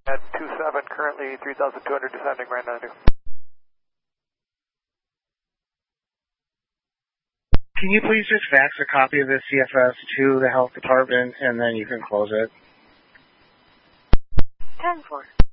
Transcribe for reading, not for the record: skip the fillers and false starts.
At 27, currently 3,200 descending right now. Can you please just fax a copy of this CFS to the health department and then you can close it? 10-4.